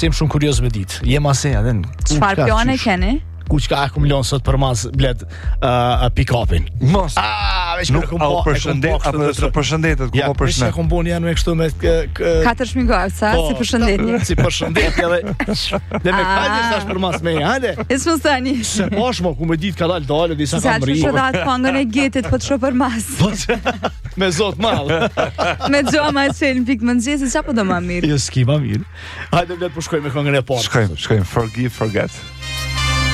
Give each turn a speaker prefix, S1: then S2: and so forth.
S1: sim shumë kurioz me ditë. Jema se edhe.
S2: Çfarë plane keni?
S1: Ku çka e kum lënë sot për mas bled pick-upin.
S3: Mos. Nuk au përshëndet apo të përshëndetet ku po përshëndet.
S1: Ja, kum bën janë me kështu me
S2: 4.000 goca, si përshëndetje.
S1: Si përshëndetje dhe me kajtë tash për mas me, hajde.
S2: Ismustani.
S1: Se posh mo ku me ditë ka dalë disa kam rri.
S2: Sa çfarë datë këngën e Getit po të shoh për mas.
S1: Me zot mall.
S2: Me xhama çel pikë mëngjesi çapo do më mirë.
S1: Jo ski më mirë. Hajde le të po shkojmë me këngën e parë.
S3: Shkojmë, forgive, forget.